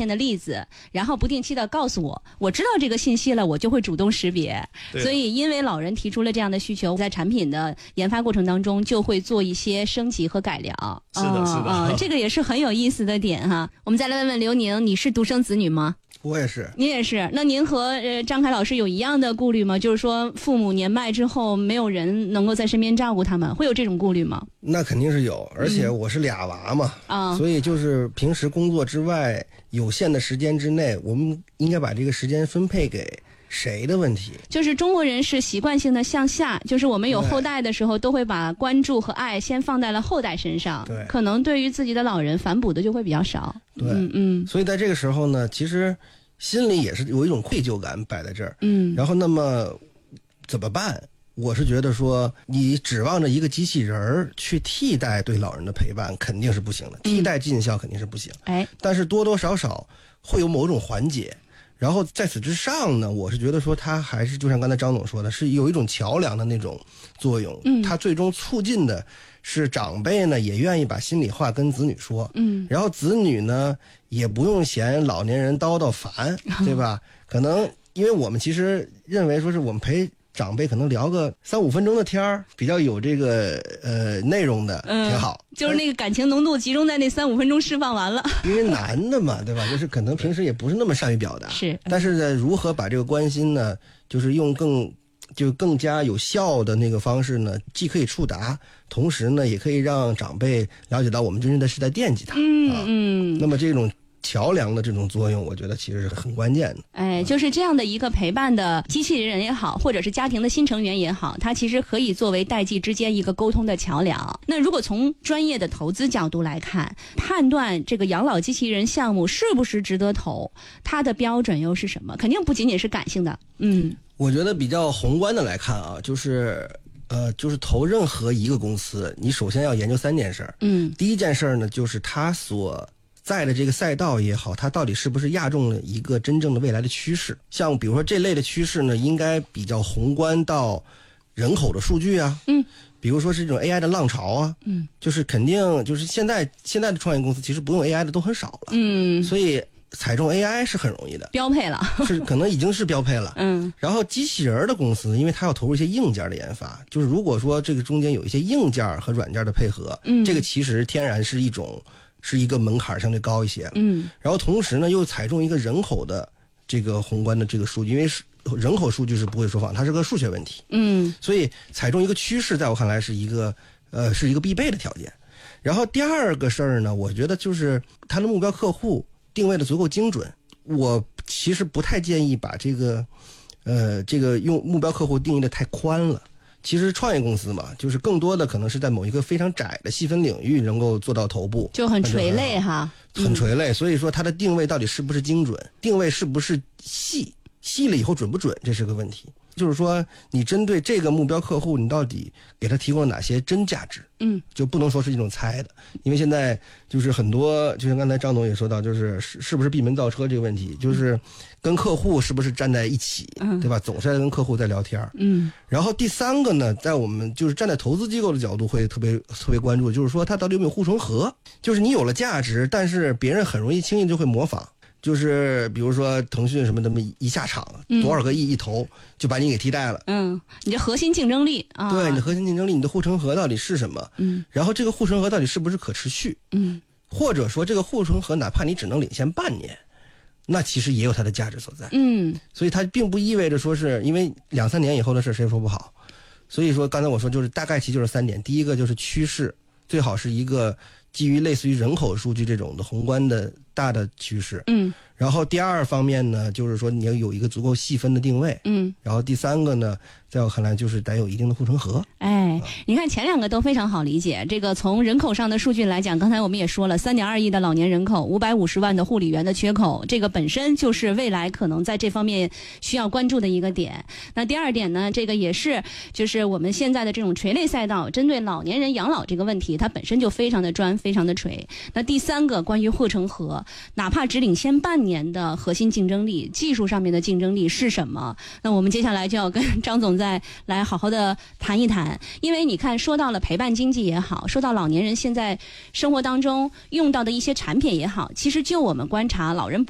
骗的例子，然后不定期的告诉我，我知道这个信息了，我就会主动识别。所以因为老人提出了这样的需求，在产品的研发过程当中就会做一些升级和改良。 是的是的， 这个也是很有意思的点哈。我们再来问问刘宁，你是独生子女吗？ 我也是。 你也是。那您和张凯老师有一样的顾虑吗？就是说父母年迈之后没有人能够在身边照顾他们，会有这种顾虑吗？ 那肯定是有，而且我是俩娃嘛，所以就是平时工作之外有限的时间之内，我们应该把这个时间分配给谁的问题。 就是中国人是习惯性的向下，就是我们有后代的时候都会把关注和爱先放在了后代身上， 对， 可能对于自己的老人反哺的就会比较少。 对，所以在这个时候呢，其实心里也是有一种愧疚感摆在这儿。然后那么怎么办？我是觉得说，你指望着一个机器人去替代对老人的陪伴肯定是不行的，替代尽孝肯定是不行。但是多多少少会有某种缓解。然后在此之上呢，我是觉得说它还是就像刚才张总说的，是有一种桥梁的那种作用。它最终促进的是长辈呢也愿意把心里话跟子女说，然后子女呢也不用嫌老年人叨叨烦，对吧？可能因为我们其实认为说是我们陪长辈可能聊个3-5分钟的天儿，比较有这个内容的，挺好。 就是那个感情浓度集中在那3-5分钟释放完了。 因为男的嘛，对吧？就是可能平时也不是那么善于表达。 是。 但是呢，如何把这个关心呢，就是用更加有效的那个方式呢，既可以触达，同时呢，也可以让长辈了解到我们真的是在惦记他。那么这种桥梁的这种作用，我觉得其实是很关键的。 就是这样的一个陪伴的机器人也好，或者是家庭的新成员也好，它其实可以作为代际之间一个沟通的桥梁。那如果从专业的投资角度来看，判断这个养老机器人项目是不是值得投，它的标准又是什么？肯定不仅仅是感性的。 我觉得比较宏观的来看啊，就是投任何一个公司，你首先要研究3件事。第一件事呢，就是它所在的这个赛道也好，它到底是不是压中了一个真正的未来的趋势。像比如说这类的趋势呢，应该比较宏观到人口的数据啊，比如说是这种 AI 的浪潮啊，就是肯定就是现在的创业公司其实不用 AI 的都很少了，所以踩中 AI 是很容易的， 标配了， 是可能已经是标配了。然后机器人的公司，因为它要投入一些硬件的研发，就是如果说这个中间有一些硬件和软件的配合，这个其实天然是一个门槛相对高一些。然后同时呢，又踩中一个人口的这个宏观的这个数据，因为人口数据是不会说谎，它是个数学问题。所以踩中一个趋势，在我看来是一个必备的条件。然后第二个事儿呢，我觉得就是它的目标客户定位的足够精准。我其实不太建议把这个用目标客户定义的太宽了。其实创业公司嘛，就是更多的可能是在某一个非常窄的细分领域能够做到头部， 就很垂类哈， 很垂类。所以说它的定位到底是不是精准，定位是不是细了以后准不准，这是个问题。就是说你针对这个目标客户，你到底给他提供了哪些真价值，就不能说是一种猜的。因为现在就是很多，就像刚才张总也说到，就是是不是闭门造车这个问题，就是跟客户是不是站在一起，对吧？总是在跟客户在聊天。然后第三个呢，在我们就是站在投资机构的角度会特别关注，就是说它到底有没有护城河，就是你有了价值，但是别人很容易轻易就会模仿。就是比如说腾讯什么的一下场多少个亿一投就把你给替代了。 你的核心竞争力啊， 对，你的核心竞争力，你的护城河到底是什么？然后这个护城河到底是不是可持续？或者说这个护城河哪怕你只能领先半年，那其实也有它的价值所在。所以它并不意味着说是因为2-3年以后的事谁说不好。所以说刚才我说就是大概其就是3点，第一个就是趋势，最好是一个基于类似于人口数据这种的宏观的大的趋势。然后第二方面呢，就是说你要有一个足够细分的定位。然后第三个呢，在我看来就是得有一定的护城河。 你看前2个都非常好理解。这个从人口上的数据来讲，刚才我们也说了，3.2亿的老年人口，550万的护理员的缺口，这个本身就是未来可能在这方面需要关注的一个点。那第2点呢，这个也是就是我们现在的这种垂类赛道，针对老年人养老这个问题，它本身就非常的专，非常的垂。那第3个关于护城河，哪怕只领先半年的核心竞争力，技术上面的竞争力是什么？那我们接下来就要跟张总再来好好的谈一谈。因为你看说到了陪伴经济也好，说到老年人现在生活当中用到的一些产品也好，其实就我们观察，老人